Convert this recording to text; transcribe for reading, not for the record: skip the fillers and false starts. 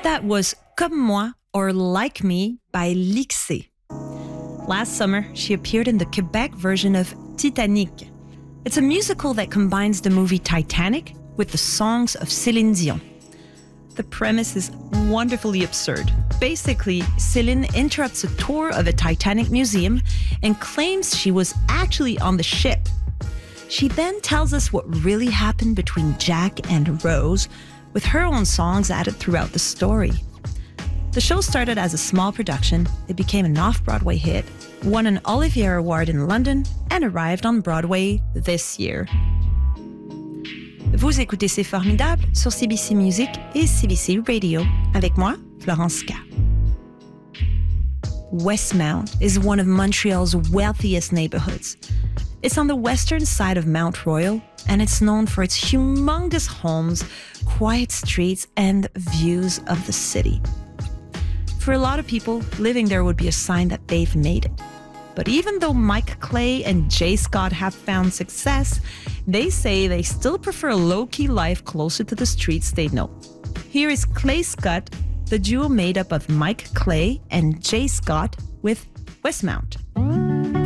That was Comme Moi or Like Me by Lixé. Last summer, she appeared in the Quebec version of Titanic. It's a musical that combines the movie Titanic with the songs of Céline Dion. The premise is wonderfully absurd. Basically, Céline interrupts a tour of a Titanic museum and claims she was actually on the ship. She then tells us what really happened between Jack and Rose, with her own songs added throughout the story. The show started as a small production, it became an off-Broadway hit, won an Olivier Award in London, and arrived on Broadway this year. Vous écoutez C'est Formidable sur CBC Music et CBC Radio, avec moi, Florence Ska. Westmount is one of Montreal's wealthiest neighborhoods. It's on the western side of Mount Royal, and it's known for its humongous homes, quiet streets, and views of the city. For a lot of people, living there would be a sign that they've made it. But even though Mike Clay and Jay Scott have found success, they say they still prefer a low-key life closer to the streets they know. Here is Clay Scott, the duo made up of Mike Clay and Jay Scott with Westmount.